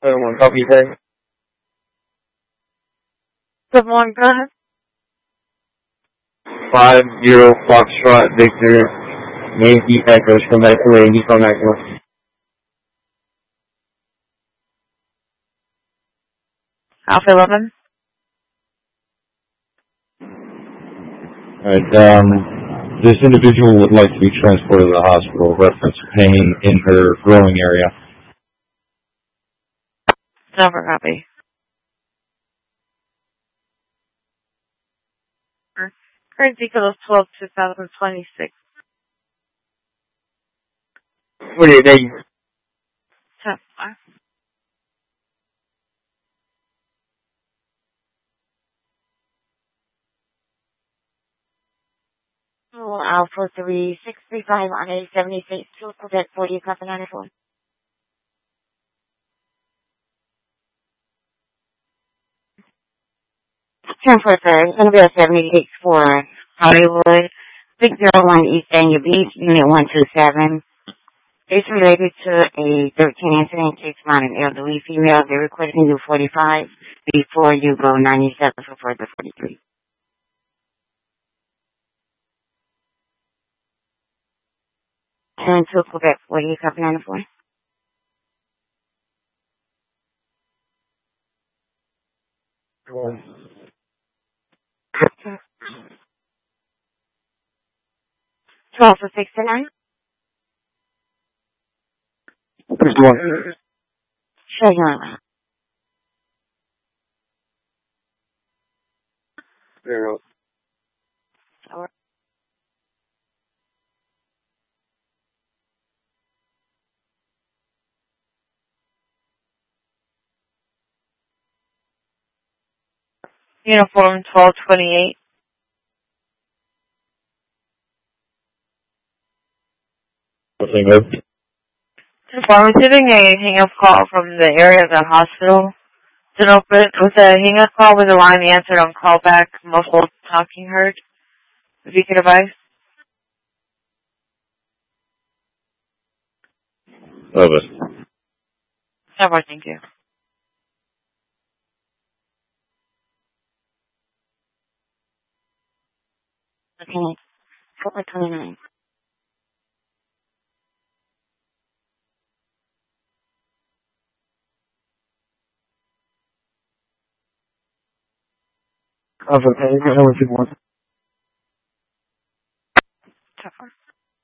Copy that. Good morning, go ahead. 50 Foxtrot Victor, Yankee Echoes, come back to Yankee, come back to. Alpha 11. Alright, this individual would like to be transported to the hospital, reference pain in her growing area. Number copy. Current vehicle is 12/2026. What are you doing? Alpha 3635 on A76 to Quebec 40, copy 94. Transfer, sir. It's going to be a 76 for Hollywood, 601 East Dania Beach, Unit 127. It's related to a 13 incident case on an elderly female. They're requesting you 45 before you go 97 for further 43. Turn to Quebec 40, copy 94. Twelve for 69. Which one? Sure, you're Zero. Uniform 1228. We're receiving a hang-up call from the area of the hospital. With a hang-up call with a line answered on callback, muffled talking heard. If you could advise. Over. Over, thank you. Okay. 429. Cover pay, I know what you want. Tougher.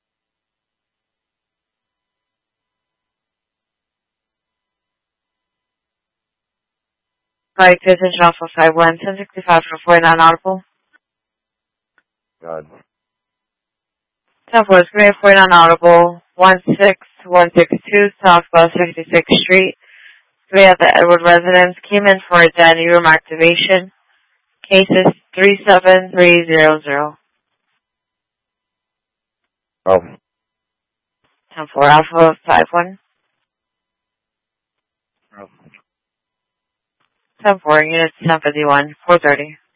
Right, pay attention off of 51, 1065 for 49 audible. God. 10-4, it's going to be 49 audible, 16162 Southwest 66th Street. We have the Edward residence, came in for a dining room activation. Cases 37300. Oh. 10-4, Alpha 51. 10-4, units 1051, 430.